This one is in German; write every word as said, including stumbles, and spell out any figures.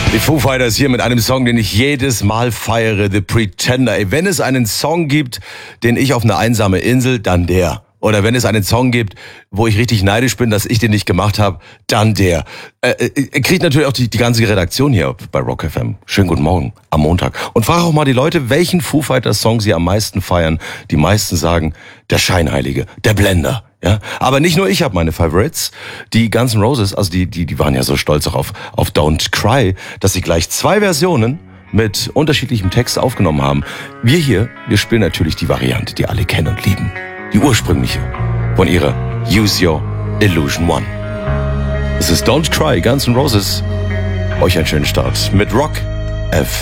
Die Foo Fighters hier mit einem Song, den ich jedes Mal feiere, The Pretender. Ey, wenn es einen Song gibt, den ich auf eine einsame Insel, dann der. Oder wenn es einen Song gibt, wo ich richtig neidisch bin, dass ich den nicht gemacht habe, dann der. Äh, äh, kriegt natürlich auch die, die ganze Redaktion hier bei Rock F M. Schönen guten Morgen am Montag. Und frage auch mal die Leute, welchen Foo Fighters Song sie am meisten feiern. Die meisten sagen, der Scheinheilige, der Blender. Ja, aber nicht nur ich habe meine Favorites. Die Guns N' Roses, also die, die, die waren ja so stolz auch auf, auf Don't Cry, dass sie gleich zwei Versionen mit unterschiedlichem Text aufgenommen haben. Wir hier, wir spielen natürlich die Variante, die alle kennen und lieben. Die ursprüngliche von ihrer Use Your Illusion One. Es ist Don't Cry, Guns N' Roses. Euch einen schönen Start mit Rock F M.